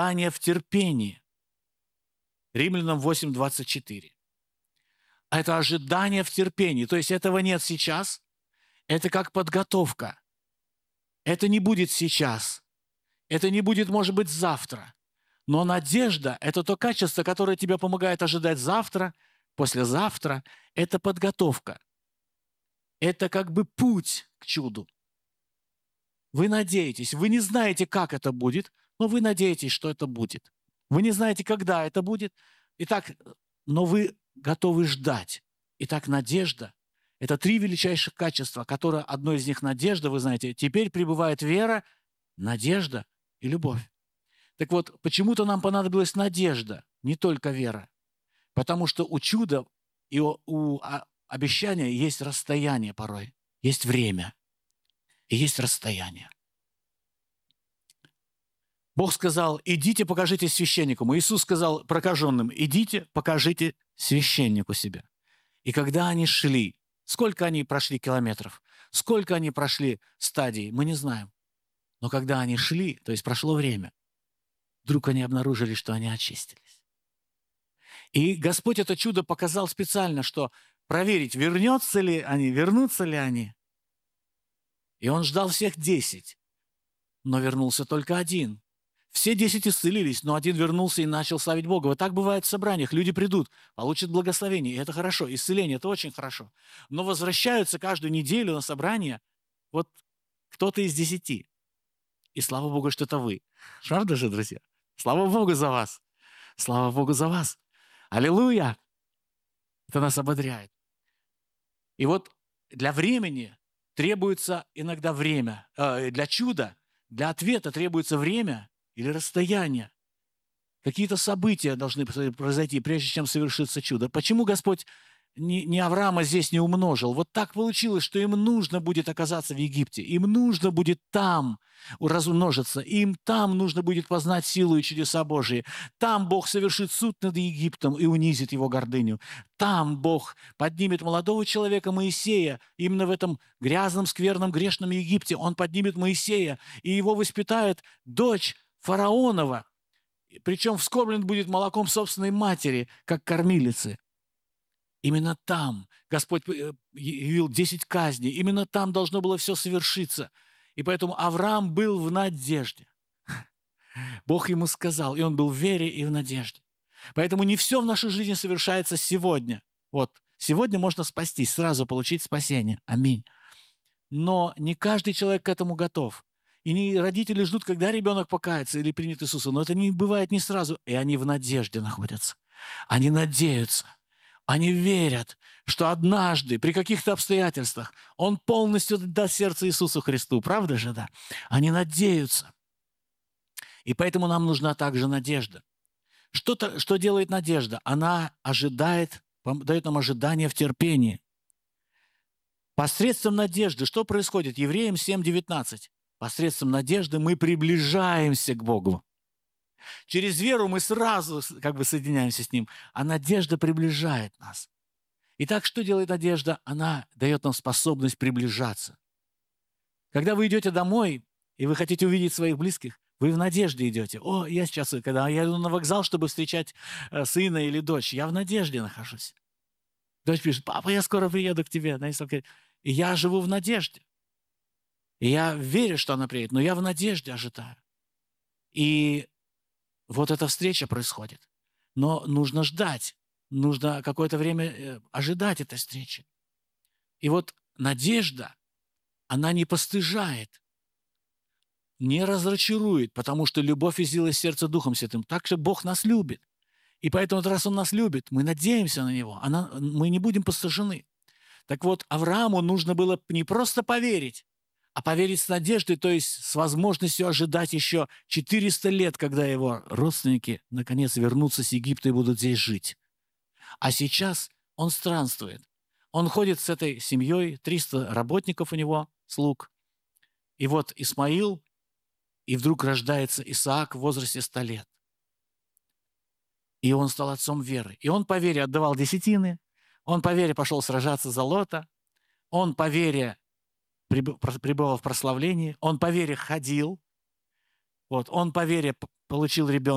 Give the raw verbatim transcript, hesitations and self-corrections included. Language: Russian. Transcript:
ожидание в терпении. Римлянам восемь двадцать четыре. Это ожидание в терпении. То есть этого нет сейчас. Это как подготовка. Это не будет сейчас. Это не будет, может быть, завтра. Но надежда – это то качество, которое тебе помогает ожидать завтра, послезавтра. Это подготовка. Это как бы путь к чуду. Вы надеетесь. Вы не знаете, как это будет, но вы надеетесь, что это будет. Вы не знаете, когда это будет. Итак, но вы готовы ждать. Итак, надежда – это три величайших качества, которые, одно из них – надежда, вы знаете. Теперь пребывает вера, надежда и любовь. Так вот, почему-то нам понадобилась надежда, не только вера. Потому что у чуда и у, у обещания есть расстояние порой, есть время и есть расстояние. Бог сказал: идите, покажите священнику. Иисус сказал прокаженным: идите, покажите священнику себя. И когда они шли, сколько они прошли километров, сколько они прошли стадий, мы не знаем. Но когда они шли, то есть прошло время, вдруг они обнаружили, что они очистились. И Господь это чудо показал специально, что проверить, вернется ли они, вернутся ли они. И Он ждал всех десять, но вернулся только один. Все десять исцелились, но один вернулся и начал славить Бога. Вот так бывает в собраниях. Люди придут, получат благословение, и это хорошо. Исцеление – это очень хорошо. Но возвращаются каждую неделю на собрание вот кто-то из десяти. И слава Богу, что это вы. Правда же, друзья? Слава Богу за вас. Слава Богу за вас. Аллилуйя! Это нас ободряет. И вот для времени требуется иногда время. Э, для чуда, для ответа требуется время или расстояние. Какие-то события должны произойти, прежде чем совершится чудо. Почему Господь не, не Авраама здесь не умножил? Вот так получилось, что им нужно будет оказаться в Египте. Им нужно будет там размножиться. Им там нужно будет познать силу и чудеса Божии. Там Бог совершит суд над Египтом и унизит его гордыню. Там Бог поднимет молодого человека Моисея. Именно в этом грязном, скверном, грешном Египте Он поднимет Моисея, и его воспитает дочь фараонова. Причем вскормлен будет молоком собственной матери, как кормилицы. Именно там Господь явил десять казней. Именно там должно было все совершиться. И поэтому Авраам был в надежде. Бог ему сказал, и он был в вере и в надежде. Поэтому не все в нашей жизни совершается сегодня. Вот, сегодня можно спастись, сразу получить спасение. Аминь. Но не каждый человек к этому готов. И не родители ждут, когда ребенок покается или примет Иисуса. Но это не бывает не сразу. И они в надежде находятся. Они надеются. Они верят, что однажды, при каких-то обстоятельствах, Он полностью даст сердце Иисусу Христу. Правда же, да? Они надеются. И поэтому нам нужна также надежда. Что-то, что делает надежда? Она ожидает, дает нам ожидание в терпении. Посредством надежды что происходит? Евреям семь девятнадцать. Посредством надежды мы приближаемся к Богу. Через веру мы сразу как бы соединяемся с Ним, а надежда приближает нас. Итак, что делает надежда? Она дает нам способность приближаться. Когда вы идете домой, и вы хотите увидеть своих близких, вы в надежде идете. О, я сейчас, когда я иду на вокзал, чтобы встречать э, сына или дочь, я в надежде нахожусь. Дочь пишет: папа, я скоро приеду к тебе. И я живу в надежде. И я верю, что она приедет, но я в надежде ожидаю. И вот эта встреча происходит. Но нужно ждать. Нужно какое-то время ожидать этой встречи. И вот надежда, она не постыжает, не разочарует, потому что любовь излилась в сердце Духом Святым. Так что Бог нас любит. И поэтому, раз Он нас любит, мы надеемся на Него. Она, мы не будем постыжены. Так вот, Аврааму нужно было не просто поверить, а поверить с надеждой, то есть с возможностью ожидать еще четыреста лет, когда его родственники наконец вернутся с Египта и будут здесь жить. А сейчас он странствует. Он ходит с этой семьей, триста работников у него, слуг. И вот Исмаил, и вдруг рождается Исаак в возрасте ста лет. И он стал отцом веры. И он по вере отдавал десятины, он по вере пошел сражаться за Лота, он по вере пребывал в прославлении, он по вере ходил, вот, он по вере получил ребенка.